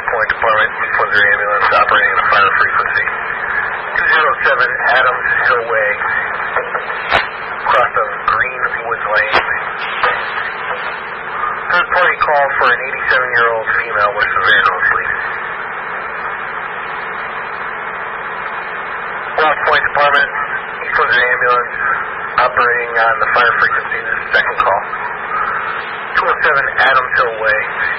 Rock Point Department, East Windsor Ambulance operating at a fire frequency 207 Adams Hill Way, across of Greenwoods Lane. Third party call for an 87-year-old female with severe nosebleed. Rock Point Department, East Windsor Ambulance operating on the fire frequency. This is second call. 207 Adams Hill Way.